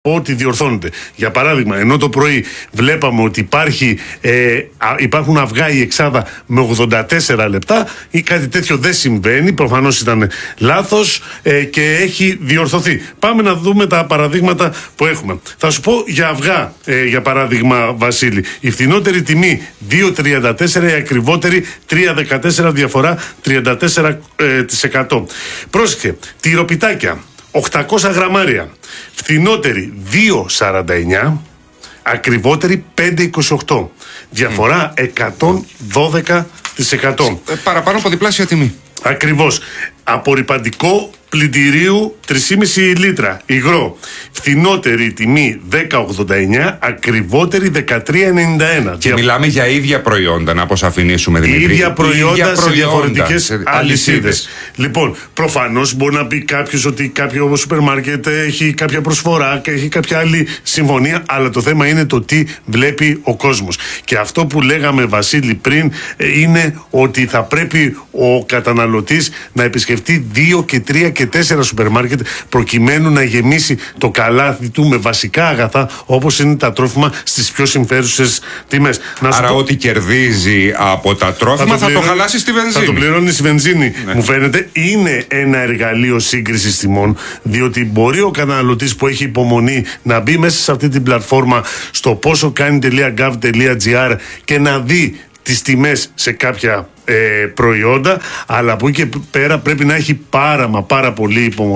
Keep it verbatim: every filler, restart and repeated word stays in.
Ότι διορθώνεται. Για παράδειγμα, ενώ το πρωί βλέπαμε ότι υπάρχει, ε, α, υπάρχουν αυγά η εξάδα με ογδόντα τέσσερα λεπτά ή κάτι τέτοιο δεν συμβαίνει, προφανώς ήταν λάθος ε, και έχει διορθωθεί. Πάμε να δούμε τα παραδείγματα που έχουμε. Θα σου πω για αυγά, ε, για παράδειγμα, Βασίλη. Η φθηνότερη τιμή δύο τριάντα τέσσερα, η ακριβότερη τρία δεκατέσσερα, διαφορά τριάντα τέσσερα τοις εκατό. Πρόσεχε, τυροπιτάκια οκτακόσια γραμμάρια, φθηνότερη δύο σαράντα εννιά, ακριβότερη πέντε είκοσι οκτώ, διαφορά εκατόν δώδεκα τοις εκατό. Ε, παραπάνω από διπλάσια τιμή. Ακριβώς. Απορρυπαντικό πλυντηρίου τρία κόμμα πέντε λίτρα, υγρό, φθηνότερη τιμή δέκα ογδόντα εννιά, ακριβότερη δεκατρία ενενήντα ένα. Και Δια... μιλάμε για ίδια προϊόντα, να αποσαφηνίσουμε, Δημήτρη. Ίδια προϊόντα, ίδια προϊόντα σε διαφορετικές σε αλυσίδες. Λοιπόν, προφανώς μπορεί να πει κάποιος ότι κάποιο σούπερ μάρκετ έχει κάποια προσφορά και έχει κάποια άλλη συμφωνία, αλλά το θέμα είναι το τι βλέπει ο κόσμος. Και αυτό που λέγαμε, Βασίλη, πριν είναι ότι θα πρέπει ο καταναλωτής να επισκεφτεί δύο και τρία και τέσσερα σούπερ μάρκετ προκειμένου να γεμίσει το καλάθι του με βασικά αγαθά όπως είναι τα τρόφιμα στις πιο συμφέρουσες τιμές. Άρα πω... ό,τι κερδίζει από τα τρόφιμα θα το, θα το χαλάσει στη βενζίνη. Θα το πληρώνει στη βενζίνη. Ναι. Μου φαίνεται είναι ένα εργαλείο σύγκρισης τιμών, διότι μπορεί ο καταναλωτής που έχει υπομονή να μπει μέσα σε αυτή την πλατφόρμα στο πόσο κάνει.gov.gr και να δει τις τιμές σε κάποια ε, προϊόντα, αλλά από εκεί και πέρα πρέπει να έχει πάρα μα πάρα πολύ υπομονή.